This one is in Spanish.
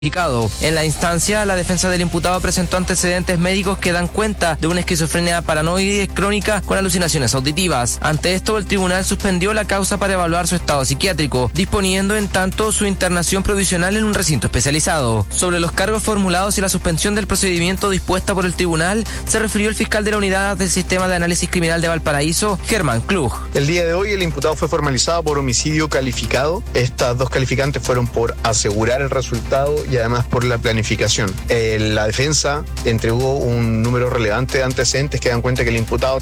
En la instancia, la defensa del imputado presentó antecedentes médicos que dan cuenta de una esquizofrenia paranoide crónica con alucinaciones auditivas. Ante esto, el tribunal suspendió la causa para evaluar su estado psiquiátrico, disponiendo en tanto su internación provisional en un recinto especializado. Sobre los cargos formulados y la suspensión del procedimiento dispuesta por el tribunal, se refirió el fiscal de la Unidad del Sistema de Análisis Criminal de Valparaíso, Germán Klug. El día de hoy el imputado fue formalizado por homicidio calificado. Estas dos calificantes fueron por asegurar el resultado y además por la planificación. La defensa entregó un número relevante de antecedentes que dan cuenta que el imputado